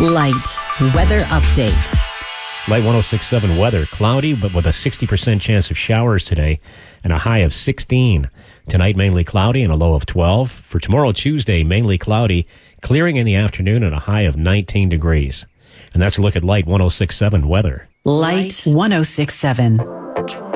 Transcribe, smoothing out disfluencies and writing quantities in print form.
Light weather update. Light 106.7 weather. Cloudy, but with a 60% chance of showers today and a high of 16. Tonight, mainly cloudy and a low of 12. For tomorrow, Tuesday, mainly cloudy, clearing in the afternoon and a high of 19 degrees. And that's a look at Light 106.7 weather. Light 106.7.